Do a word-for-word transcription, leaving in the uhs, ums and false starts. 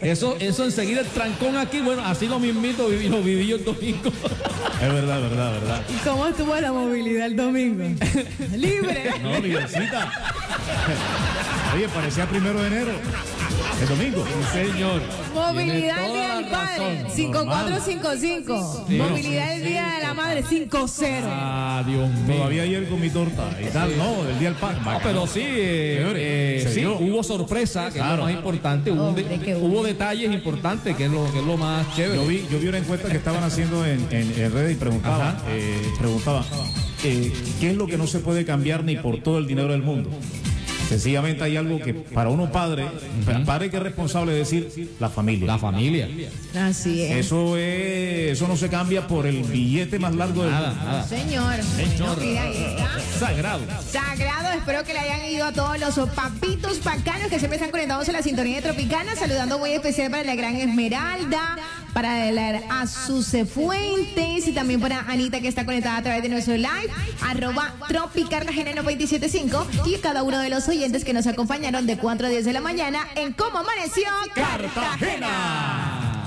Eso, eso enseguida el trancón aquí, bueno, así lo mismito viví, lo viví yo el domingo. Es verdad, verdad, verdad. ¿Y cómo estuvo la movilidad el domingo? Libre. No, librecita. Oye, parecía primero de enero. El domingo. Sí, señor. Movilidad el Tiene día toda del la padre, razón. cinco cuatro cinco cinco. Sí. Movilidad el día de la madre, cinco cero. Ah, Dios mío. Todavía ayer con mi torta y tal, no, del día del pan. No, pero sí, eh, eh, Se sí, dio. hubo sorpresa, que Claro. es lo más importante, hubo, un de- Hombre, qué bueno. hubo detalles importantes, que es lo, que es lo más chévere. Yo vi, yo vi una encuesta que estaban haciendo en, en, en redes y preguntaba, Ajá. eh, preguntaba eh, ¿qué es lo que no se puede cambiar ni por todo el dinero del mundo? Sencillamente hay algo que para uno padre, uh-huh. padre que es responsable de decir la familia. La familia. Así es. Eso es, eso no se cambia por el billete más largo del Nada, mundo. nada. Señor. Señor. No, mira, ahí está. Sagrado. Sagrado, espero que le hayan ido a todos los papitos bacanos que siempre están conectados en la sintonía de Tropicana. Saludando muy especial para la gran Esmeralda, para la Azuce Fuentes y también para Anita que está conectada a través de nuestro live, arroba Tropicartagena veintisiete cinco y cada uno de los oyentes que nos acompañaron de cuatro a diez de la mañana en Cómo Amaneció Cartagena.